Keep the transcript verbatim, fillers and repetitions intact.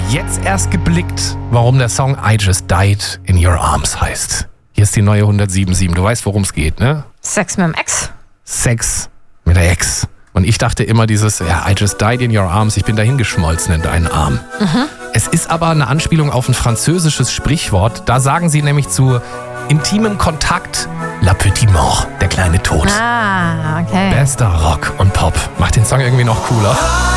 jetzt erst geblickt, warum der Song I Just Died in Your Arms heißt. Hier ist die neue hundertsieben Komma sieben. Du weißt, worum es geht, ne? Sex mit dem Ex. Sex mit der Ex. Und ich dachte immer dieses, ja, I just died in your arms, ich bin dahin geschmolzen in deinen Arm. Mhm. Es ist aber eine Anspielung auf ein französisches Sprichwort. Da sagen sie nämlich zu intimem Kontakt, la petite mort, der kleine Tod. Ah, okay. Bester Rock und Pop. Macht den Song irgendwie noch cooler.